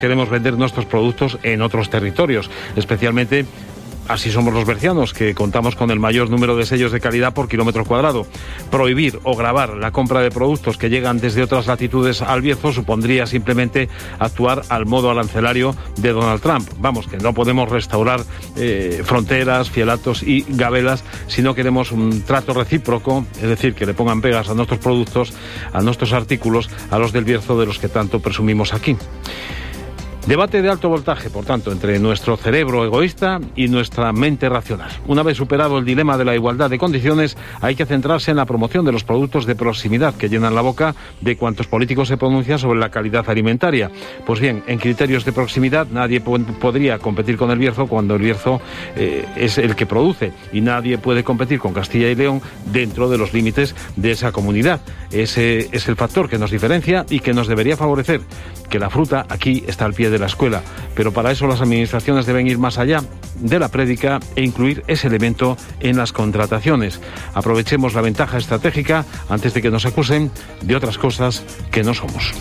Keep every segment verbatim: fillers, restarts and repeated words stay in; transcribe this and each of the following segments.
queremos vender nuestros productos en otros territorios, especialmente. Así somos los bercianos, que contamos con el mayor número de sellos de calidad por kilómetro cuadrado. Prohibir o gravar la compra de productos que llegan desde otras latitudes al Bierzo supondría simplemente actuar al modo arancelario de Donald Trump. Vamos, que no podemos restaurar eh, fronteras, fielatos y gabelas si no queremos un trato recíproco, es decir, que le pongan pegas a nuestros productos, a nuestros artículos, a los del Bierzo de los que tanto presumimos aquí. Debate de alto voltaje, por tanto, entre nuestro cerebro egoísta y nuestra mente racional. Una vez superado el dilema de la igualdad de condiciones, hay que centrarse en la promoción de los productos de proximidad que llenan la boca de cuantos políticos se pronuncian sobre la calidad alimentaria. Pues bien, en criterios de proximidad nadie po- podría competir con el Bierzo cuando el Bierzo eh, es el que produce, y nadie puede competir con Castilla y León dentro de los límites de esa comunidad. Ese es el factor que nos diferencia y que nos debería favorecer, que la fruta aquí está al pie de la escuela, pero para eso las administraciones deben ir más allá de la prédica e incluir ese elemento en las contrataciones. Aprovechemos la ventaja estratégica antes de que nos acusen de otras cosas que no somos.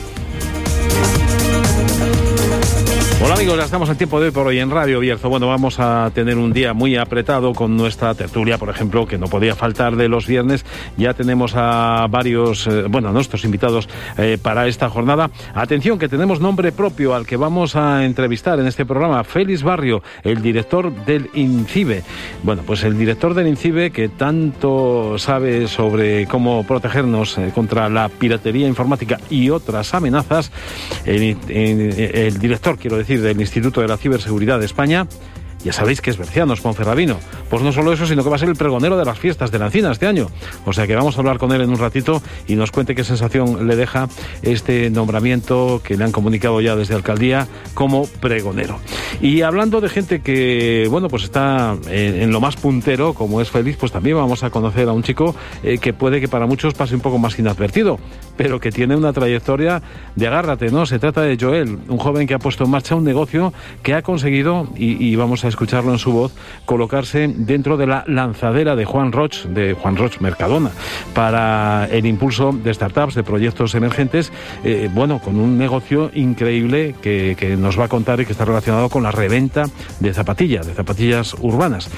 Hola amigos, ya estamos en tiempo de hoy por hoy en Radio Bierzo. Bueno, vamos a tener un día muy apretado con nuestra tertulia, por ejemplo, que no podía faltar de los viernes. Ya tenemos a varios, eh, bueno, a nuestros invitados eh, para esta jornada. Atención, que tenemos nombre propio al que vamos a entrevistar en este programa, Félix Barrio, el director del INCIBE. Bueno, pues el director del INCIBE, que tanto sabe sobre cómo protegernos eh, contra la piratería informática y otras amenazas, el, el, el director, quiero decir, del Instituto de la Ciberseguridad de España. Ya sabéis que es berciano, es ponferradino. Pues no solo eso, sino que va a ser el pregonero de las fiestas de la Encina este año. O sea que vamos a hablar con él en un ratito y nos cuente qué sensación le deja este nombramiento que le han comunicado ya desde Alcaldía como pregonero. Y hablando de gente que, bueno, pues está en, en lo más puntero, como es Félix, pues también vamos a conocer a un chico eh, que puede que para muchos pase un poco más inadvertido, pero que tiene una trayectoria de agárrate, ¿no? Se trata de Joel, un joven que ha puesto en marcha un negocio que ha conseguido, y, y vamos a escucharlo en su voz, colocarse dentro de la lanzadera de Juan Roig, de Juan Roig Mercadona, para el impulso de startups, de proyectos emergentes, eh, bueno, con un negocio increíble que, que nos va a contar y que está relacionado con la reventa de zapatillas, de zapatillas urbanas.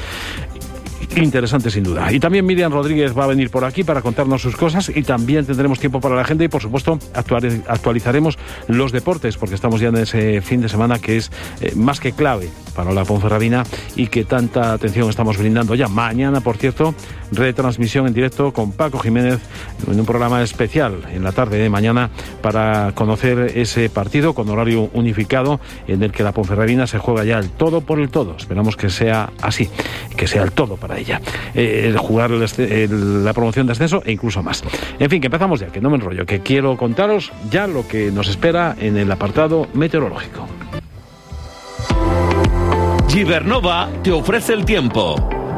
Interesante sin duda. Y también Miriam Rodríguez va a venir por aquí para contarnos sus cosas, y también tendremos tiempo para la agenda y por supuesto actualizaremos los deportes, porque estamos ya en ese fin de semana que es eh, más que clave para la Ponferradina y que tanta atención estamos brindando ya. Mañana, por cierto, retransmisión en directo con Paco Jiménez en un programa especial en la tarde de mañana para conocer ese partido con horario unificado en el que la Ponferradina se juega ya el todo por el todo. Esperamos que sea así, que sea el todo para ella, eh, jugar el, el, la promoción de ascenso e incluso más. En fin, que empezamos ya, que no me enrollo, que quiero contaros ya lo que nos espera en el apartado meteorológico. Gibernova te ofrece el tiempo.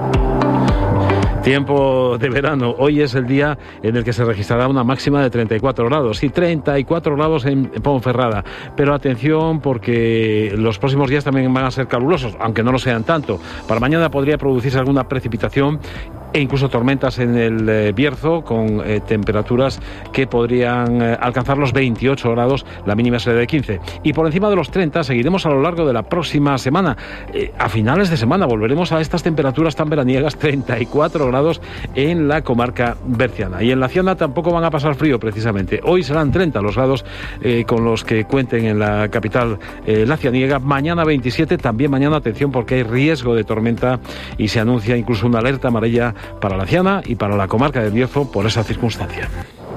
Tiempo de verano. Hoy es el día en el que se registrará una máxima de treinta y cuatro grados. Sí, treinta y cuatro grados en Ponferrada. Pero atención, porque los próximos días también van a ser calurosos, aunque no lo sean tanto. Para mañana podría producirse alguna precipitación e incluso tormentas en el eh, Bierzo, con eh, temperaturas que podrían eh, alcanzar los veintiocho grados, la mínima será de quince. Y por encima de los treinta seguiremos a lo largo de la próxima semana. Eh, a finales de semana volveremos a estas temperaturas tan veraniegas, treinta y cuatro grados en la comarca berciana. Y en la Ciana tampoco van a pasar frío, precisamente. Hoy serán treinta los grados eh, con los que cuenten en la capital eh, la cianiega. Mañana veintisiete, también mañana, atención, porque hay riesgo de tormenta y se anuncia incluso una alerta amarilla para la Ciana y para la comarca del Bierzo por esa circunstancia.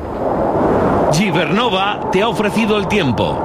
Gibernova te ha ofrecido el tiempo.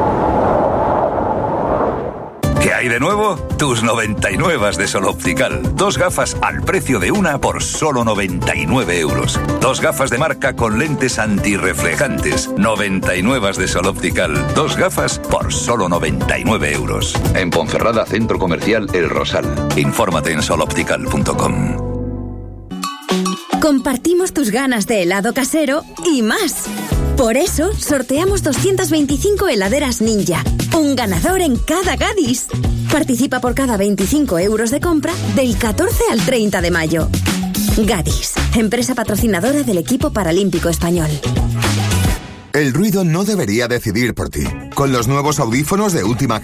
¿Qué hay de nuevo? Tus noventa y nueve de Sol Optical. Dos gafas al precio de una por solo noventa y nueve euros. Dos gafas de marca con lentes antirreflejantes. noventa y nueve de Sol Optical. Dos gafas por solo noventa y nueve euros. En Ponferrada, Centro Comercial El Rosal. Infórmate en sol optical punto com. Compartimos tus ganas de helado casero y más. Por eso, sorteamos doscientas veinticinco heladeras Ninja. Un ganador en cada Gadis. Participa por cada veinticinco euros de compra del catorce al treinta de mayo. Gadis, empresa patrocinadora del equipo paralímpico español. El ruido no debería decidir por ti. Con los nuevos audífonos de última